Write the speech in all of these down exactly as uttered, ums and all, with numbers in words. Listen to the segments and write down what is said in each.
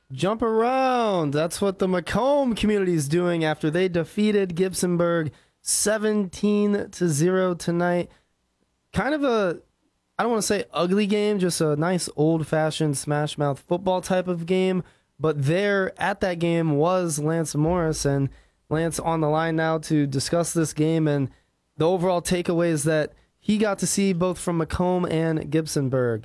Jump around. That's what the Macomb community is doing after they defeated Gibsonburg seventeen to zero tonight. Kind of a, I don't want to say ugly game, just a nice old fashioned smash mouth football type of game. But there at that game was Lance Morris, and Lance on the line now to discuss this game and the overall takeaways that he got to see both from Macomb and Gibsonburg.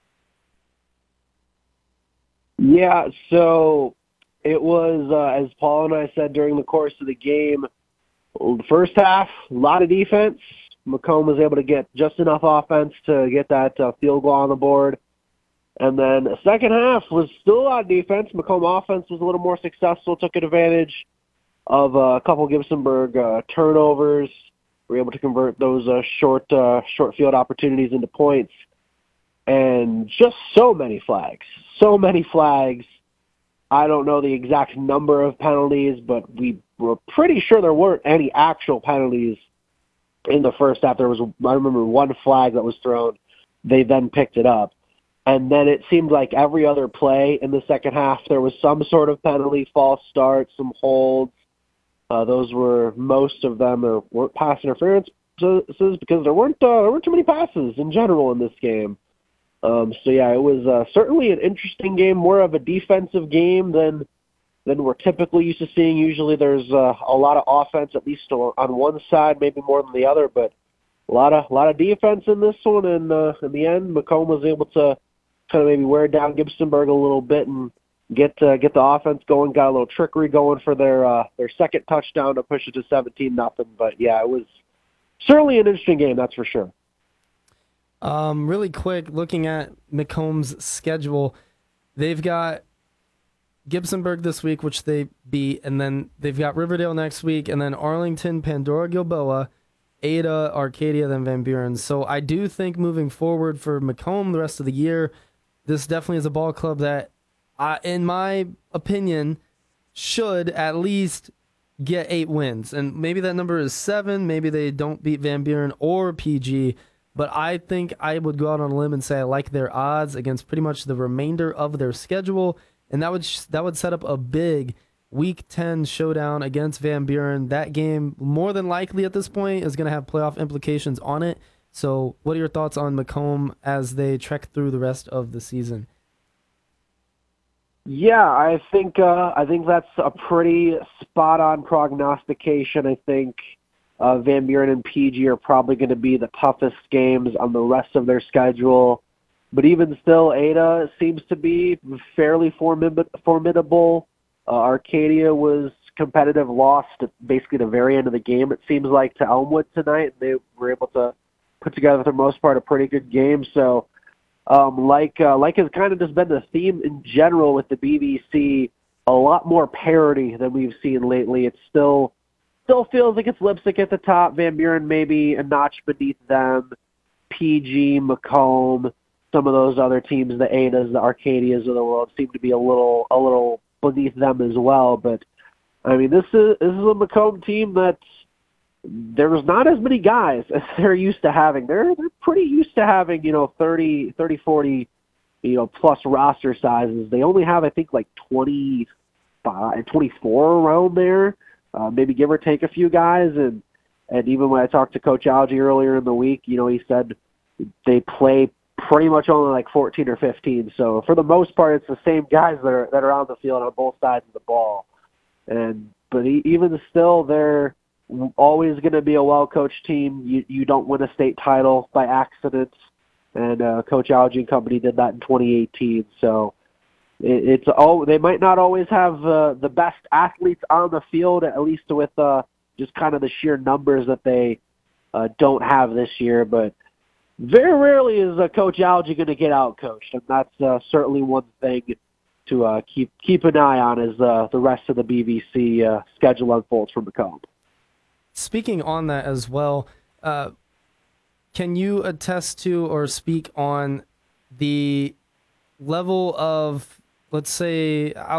Yeah, so it was, uh, as Paul and I said during the course of the game, the first half, a lot of defense. Macomb was able to get just enough offense to get that uh, field goal on the board. And then the second half was still a lot of defense. Macomb offense was a little more successful, took advantage of uh, a couple Gibsonburg uh, turnovers. Were able to convert those uh, short uh, short field opportunities into points. And just so many flags. So many flags. I don't know the exact number of penalties, but we were pretty sure there weren't any actual penalties in the first half. There was, I remember, one flag that was thrown. They then picked it up. And then it seemed like every other play in the second half, there was some sort of penalty, false start, some holds. Uh, those were most of them. There weren't pass interferences because there weren't uh, there weren't too many passes in general in this game. Um, so yeah, it was uh, certainly an interesting game, more of a defensive game than than we're typically used to seeing. Usually, there's uh, a lot of offense, at least on one side, maybe more than the other, but a lot of a lot of defense in this one. And uh, in the end, Macomb was able to kind of maybe wear down Gibsonburg a little bit and get uh, get the offense going. Got a little trickery going for their uh, their second touchdown to push it to seventeen nothing. But yeah, it was certainly an interesting game, that's for sure. Um, really quick, looking at Macomb's schedule, they've got Gibsonburg this week, which they beat, and then they've got Riverdale next week, and then Arlington, Pandora, Gilboa, Ada, Arcadia, then Van Buren. So I do think moving forward for Macomb the rest of the year, this definitely is a ball club that, I, in my opinion, should at least get eight wins. And maybe that number is seven. Maybe they don't beat Van Buren or P G. But I think I would go out on a limb and say I like their odds against pretty much the remainder of their schedule. And that would that would set up a big Week ten showdown against Van Buren. That game, more than likely at this point, is going to have playoff implications on it. So what are your thoughts on Macomb as they trek through the rest of the season? Yeah, I think uh, I think that's a pretty spot-on prognostication. I think uh, Van Buren and P G are probably going to be the toughest games on the rest of their schedule. But even still, Ada seems to be fairly formid- formidable. Uh, Arcadia was competitive, lost at basically the very end of the game, it seems like, to Elmwood tonight. They were able to put together, for the most part, a pretty good game. So, um, like uh, like has kind of just been the theme in general with the B V C, a lot more parity than we've seen lately. It still still feels like it's Lipstick at the top. Van Buren maybe a notch beneath them. P G, Macomb, some of those other teams, the Adas, the Arcadias of the world, seem to be a little a little beneath them as well. But I mean, this is this is a Macomb team that there's not as many guys as they're used to having. They're they're pretty used to having, you know, thirty, thirty, forty, you know, plus roster sizes. They only have, I think, like twenty-five, twenty-four around there, uh, maybe give or take a few guys. And and even when I talked to Coach Algie earlier in the week, you know, he said they play pretty much only like fourteen or fifteen. So for the most part, it's the same guys that are that are on the field on both sides of the ball. And but even still, they're always going to be a well-coached team. You you don't win a state title by accident. And uh, Coach Algie and company did that in twenty eighteen. So it, it's oh they might not always have uh, the best athletes on the field, at least with uh, just kind of the sheer numbers that they uh, don't have this year, but very rarely is uh, Coach Algie going to get out-coached, and that's uh, certainly one thing to uh, keep keep an eye on as uh, the rest of the B V C uh, schedule unfolds for Macomb. Speaking on that as well, uh, can you attest to or speak on the level of, let's say,